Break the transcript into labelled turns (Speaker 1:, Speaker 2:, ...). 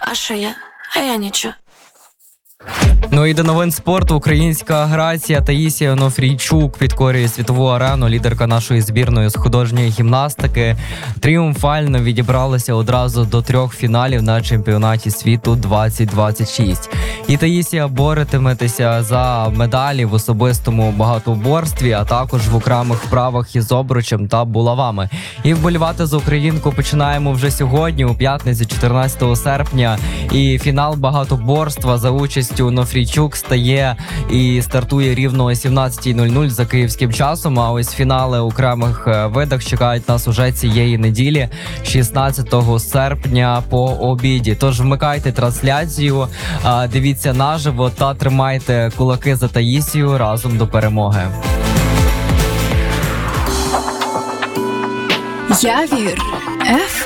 Speaker 1: А що я? А я нічого.
Speaker 2: Ну і до новин спорту. Українська Грація Таїсія Онофрійчук підкорює світову арену. Лідерка нашої збірної з художньої гімнастики тріумфально відібралася одразу до 3 фіналів на чемпіонаті світу 2026. І Таїсія боротиметься за медалі в особистому багатоборстві, а також в окремих вправах із обручем та булавами. І вболівати за українку починаємо вже сьогодні, у п'ятницю, 14 серпня. І фінал багатоборства за участю Онофрійчук стає і стартує рівно о 17:00 за київським часом. А ось фінали окремих видах чекають нас уже цієї неділі, 16 серпня по обіді. Тож вмикайте трансляцію, дивіться наживо та тримайте кулаки за Таїсію разом до перемоги.
Speaker 3: Явір